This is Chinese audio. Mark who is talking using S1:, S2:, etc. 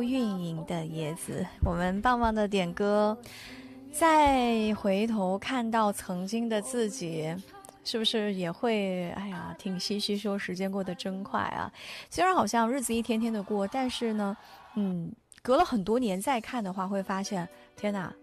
S1: 运营的椰子，我们棒棒的点歌，再回头看到曾经的自己，是不是也会哎呀挺唏嘘，说时间过得真快啊。虽然好像日子一天天的过，但是呢隔了很多年再看的话，会发现天哪，